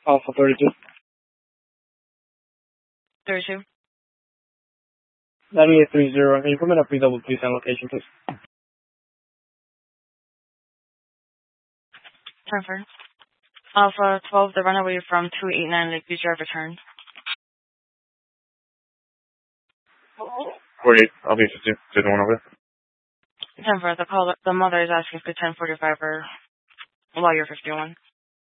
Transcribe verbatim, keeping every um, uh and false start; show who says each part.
Speaker 1: Alpha thirty-two.
Speaker 2: thirty-two.
Speaker 1: ninety-eight thirty. Can you permit a free double please on location, please?
Speaker 2: Transfer. Alpha twelve, the runaway from two eighty-nine Lakeview Drive returned.
Speaker 3: forty-eight, I'll be fifty. Take the one over there.
Speaker 2: Transfer. The caller, the mother is asking for ten forty-five or while you're fifty-one.